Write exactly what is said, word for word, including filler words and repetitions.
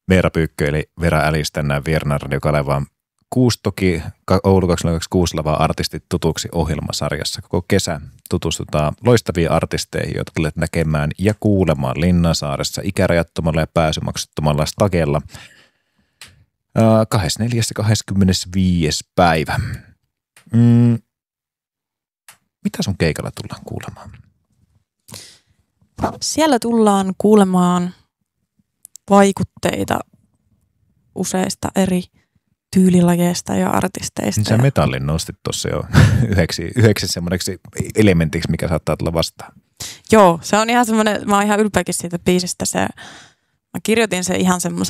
Veera Pyykkö eli Vera Älis tänään vieraana Radio Kalevaan. Kuusi toki Oulu kaksituhattakaksikymmentäkuusi lavaa artistit tutuksi ohjelmasarjassa. Koko kesä tutustutaan loistaviin artisteihin, jotka tulet näkemään ja kuulemaan Linnansaaressa ikärajattomalla ja pääsymaksuttomalla stagella kahdeskymmenesneljäs ja kahdeskymmenesviides päivä. Mm. Mitä sun keikalla tullaan kuulemaan? Siellä tullaan kuulemaan vaikutteita useista eri tyylilajeista ja artisteista. Niin sä metallin nostit tuossa jo yhdeksi, yhdeksi semmoiseksi elementiksi, mikä saattaa tulla vastaan. Joo, se on ihan semmoinen, mä oon ihan ylpeäkin siitä biisistä. Se, mä kirjoitin se ihan semmoisella